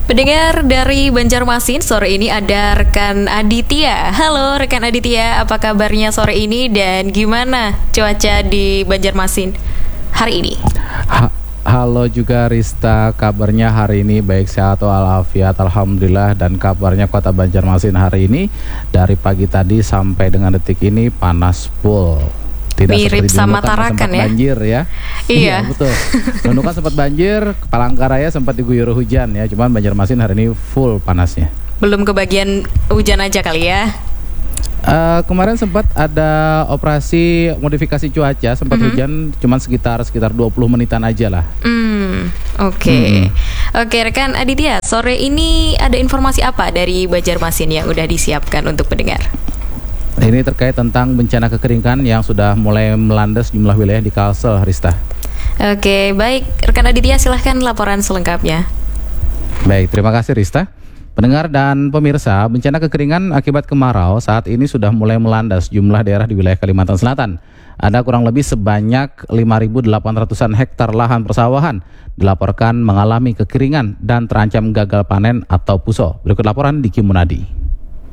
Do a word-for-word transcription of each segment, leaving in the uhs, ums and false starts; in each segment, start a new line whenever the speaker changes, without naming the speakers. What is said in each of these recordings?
Pendengar dari Banjarmasin, sore ini ada rekan Aditya. Halo rekan Aditya, apa kabarnya sore ini dan gimana cuaca di Banjarmasin hari ini?
Ha- Halo juga Rista, kabarnya hari ini baik sehat walafiat alhamdulillah, dan kabarnya kota Banjarmasin hari ini dari pagi tadi sampai dengan detik ini panas full. Tidak
mirip sama Tarakan ya.
Banjir ya.
Iya,
iya betul. Nunukan sempat banjir, Palangkaraya sempat diguyur hujan ya. Cuman Banjarmasin hari ini full panasnya.
Belum kebagian hujan aja kali ya.
Uh, kemarin sempat ada operasi modifikasi cuaca, sempat mm-hmm. hujan cuman sekitar sekitar dua puluh menitan aja lah.
Hmm, oke. Okay. Hmm. Oke, okay, rekan Aditya, sore ini ada informasi apa dari Banjarmasin yang udah disiapkan untuk pendengar?
Ini terkait tentang bencana kekeringan yang sudah mulai melanda sejumlah wilayah di Kalsel, Rista.
Oke, baik. Rekan Aditya, silahkan laporan selengkapnya.
Baik, terima kasih Rista. Pendengar dan pemirsa, bencana kekeringan akibat kemarau saat ini sudah mulai melanda sejumlah daerah di wilayah Kalimantan Selatan. Ada kurang lebih sebanyak lima ribu delapan ratusan hektar lahan persawahan dilaporkan mengalami kekeringan dan terancam gagal panen atau puso. Berikut laporan Diki Munadi.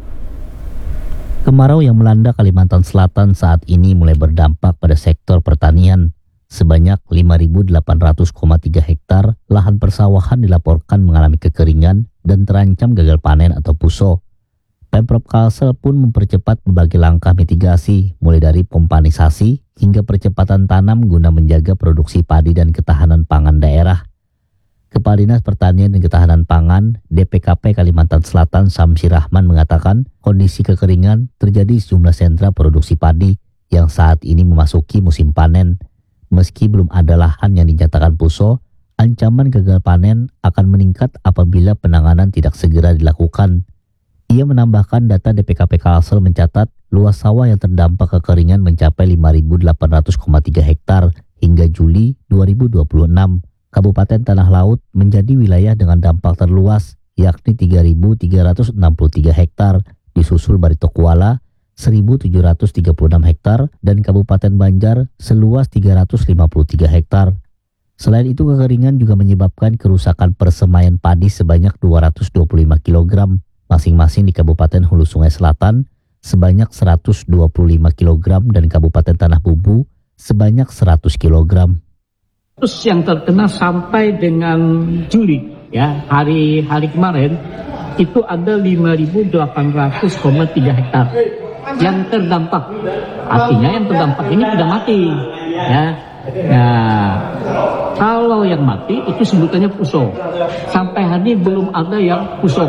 Kemarau yang melanda Kalimantan Selatan saat ini mulai berdampak pada sektor pertanian. Sebanyak lima ribu delapan ratus koma tiga hektar lahan persawahan dilaporkan mengalami kekeringan dan terancam gagal panen atau puso. Pemprov Kalsel pun mempercepat berbagai langkah mitigasi, mulai dari pompanisasi hingga percepatan tanam guna menjaga produksi padi dan ketahanan pangan daerah. Kepala Dinas Pertanian dan Ketahanan Pangan D P K P Kalimantan Selatan Samsi Rahman mengatakan kondisi kekeringan terjadi di sejumlah sentra produksi padi yang saat ini memasuki musim panen. Meski belum ada lahan yang dinyatakan puso, ancaman gagal panen akan meningkat apabila penanganan tidak segera dilakukan. Ia menambahkan data D P K P Kalsel mencatat luas sawah yang terdampak kekeringan mencapai lima ribu delapan ratus koma tiga hektar hingga Juli dua ribu dua puluh enam. Kabupaten Tanah Laut menjadi wilayah dengan dampak terluas, yakni tiga ribu tiga ratus enam puluh tiga hektar, disusul Barito Kuala seribu tujuh ratus tiga puluh enam hektar, dan Kabupaten Banjar seluas tiga ratus lima puluh tiga hektar. Selain itu, kekeringan juga menyebabkan kerusakan persemaian padi sebanyak dua ratus dua puluh lima kilogram, masing-masing di Kabupaten Hulu Sungai Selatan sebanyak seratus dua puluh lima kilogram dan Kabupaten Tanah Bumbu sebanyak seratus kilogram.
Terus yang terkena sampai dengan Juli, ya hari-hari kemarin itu ada lima ribu delapan ratus koma tiga hektar yang terdampak. Artinya yang terdampak ini sudah mati, ya. Nah, kalau yang mati itu sebutannya puso. Sampai hari ini belum ada yang puso,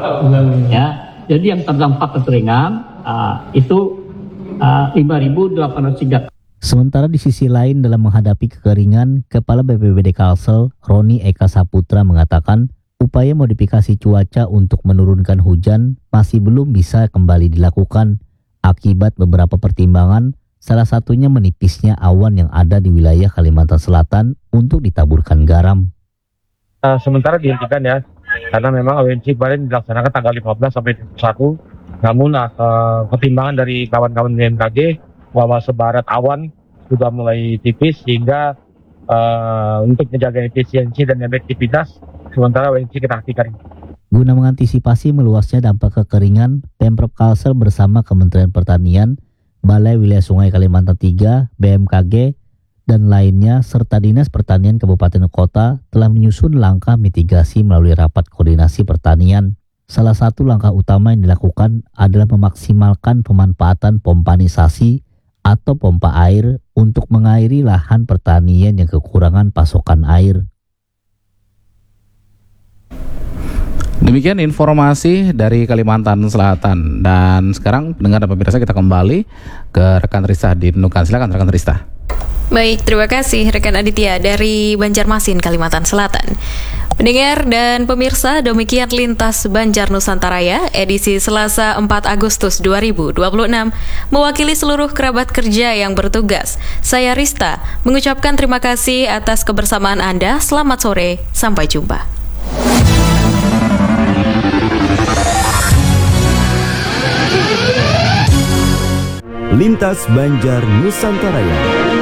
ya. Jadi yang terdampak kekeringan uh, itu uh, lima ribu delapan ratus tiga.
Sementara di sisi lain dalam menghadapi kekeringan, Kepala B P B D Kalsel, Roni Eka Saputra mengatakan upaya modifikasi cuaca untuk menurunkan hujan masih belum bisa kembali dilakukan akibat beberapa pertimbangan, salah satunya menipisnya awan yang ada di wilayah Kalimantan Selatan untuk ditaburkan garam.
Uh, sementara dihentikan ya, karena memang A W N C kemarin dilaksanakan tanggal lima belas sampai dua puluh satu, namun uh, pertimbangan dari kawan-kawan B M K G bahwa sebarat awan sudah mulai tipis sehingga uh, untuk menjaga efisiensi dan efektivitas sementara W N C kita hentikan.
Guna mengantisipasi meluasnya dampak kekeringan, Pemprov Kalsel bersama Kementerian Pertanian, Balai Wilayah Sungai Kalimantan tiga, B M K G, dan lainnya serta Dinas Pertanian Kabupaten Kota telah menyusun langkah mitigasi melalui rapat koordinasi pertanian. Salah satu langkah utama yang dilakukan adalah memaksimalkan pemanfaatan pompanisasi atau pompa air untuk mengairi lahan pertanian yang kekurangan pasokan air.
Demikian informasi dari Kalimantan Selatan. Dan sekarang pendengar dan pemirsa, kita kembali ke rekan Rista di Nunukan. Silakan rekan Rista.
Baik, terima kasih rekan Aditya dari Banjarmasin, Kalimantan Selatan. Pendengar dan pemirsa, demikian Lintas Banjar Nusantara ya, edisi Selasa empat Agustus dua ribu dua puluh enam. Mewakili seluruh kerabat kerja yang bertugas, saya Rista mengucapkan terima kasih atas kebersamaan Anda. Selamat sore, sampai jumpa.
Lintas Banjar Nusantara.